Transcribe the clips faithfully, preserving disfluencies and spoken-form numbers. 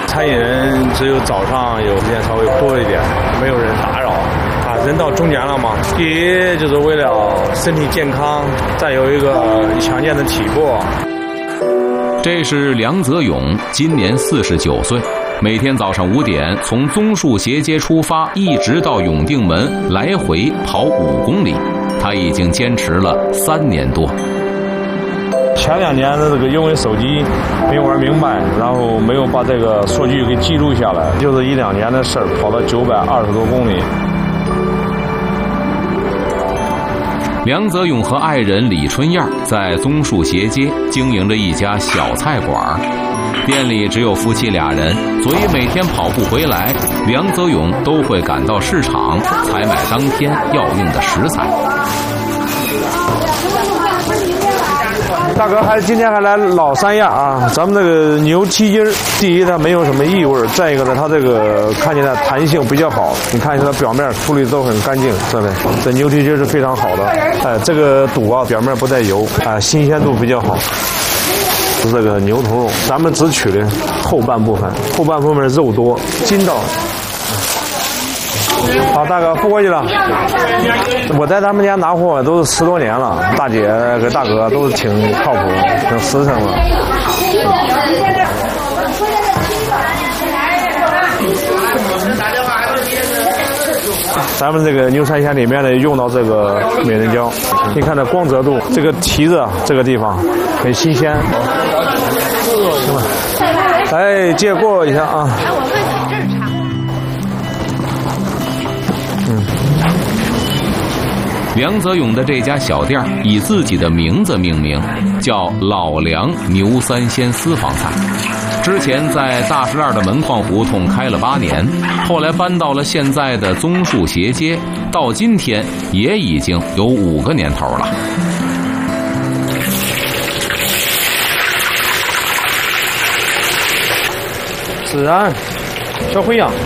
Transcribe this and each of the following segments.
餐饮人只有早上有时间稍微多一点，没有人打扰。啊，人到中年了嘛，第一就是为了身体健康，再有一个强健的体魄。 这是梁泽勇，今年四十九岁。每天早上五点从棕树斜街出发，一直到永定门，来回跑五公里。他已经坚持了三年多。 前两年的这个因为手机没玩明白，然后没有把这个数据给记录下来，就是一两年的事儿，跑了九百二十多公里。 梁泽勇和爱人李春燕在棕树斜街经营着一家小菜馆。店里只有夫妻俩人，所以每天跑步回来，梁泽勇都会赶到市场采买当天要用的食材。 大哥还今天还来老三样啊！咱们这个牛蹄筋，第一它没有什么异味，再一个呢，它这个看起来弹性比较好。你看一下它表面处理都很干净，这里这牛蹄筋是非常好的。哎，这个肚啊表面不带油，啊新鲜度比较好。是这个牛头肉，咱们只取的后半部分，后半部分肉多，筋道。好，大哥付过去了。我在他们家拿货都是十多年了，大姐跟大哥都是挺靠谱、挺实诚的。咱们这个牛三鲜里面呢，用到这个美人蕉，你看这光泽度，这个蹄子这个地方很新鲜。来，借过一下啊。 嗯。梁泽勇的这家小店以自己的名字命名，叫老梁牛三鲜私房菜。之前在大石栏的门框胡同开了八年，后来搬到了现在的棕树斜街，到今天也已经有五个年头了。 孜然、小茴香。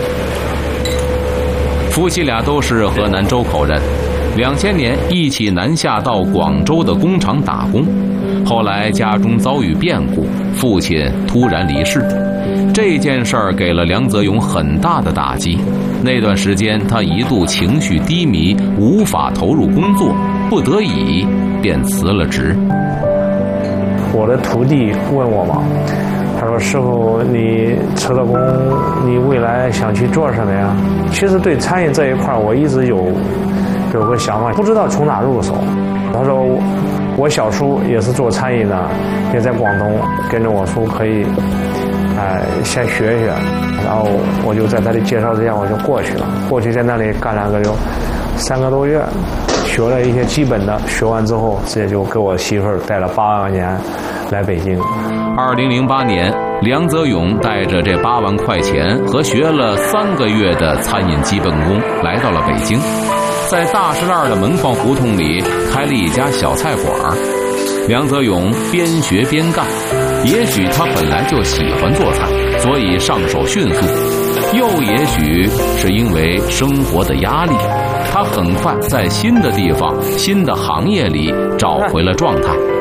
夫妻俩都是河南周口人，两千年一起南下到广州的工厂打工，后来家中遭遇变故，父亲突然离世。这件事儿给了梁泽勇很大的打击，那段时间他一度情绪低迷，无法投入工作，不得已便辞了职。 我的徒弟问我嘛，他说：“师傅，你辞了工，你未来想去做什么呀？”其实对餐饮这一块，我一直有有个想法，不知道从哪入手。他说：“我小叔也是做餐饮的，也在广东，跟着我叔可以，哎、呃，先学学。”然后我就在他的介绍之下，我就过去了。过去在那里干了个有三个多月，学了一些基本的，学完之后，直接就给我媳妇儿带了八万年来北京。 二零零八年，梁泽勇带着这八万块钱和学了三个月的餐饮基本功，来到了北京，在大石栏的门框胡同里开了一家小菜馆。梁泽勇边学边干，也许他本来就喜欢做菜，所以上手迅速；又也许是因为生活的压力，他很快在新的地方、新的行业里找回了状态。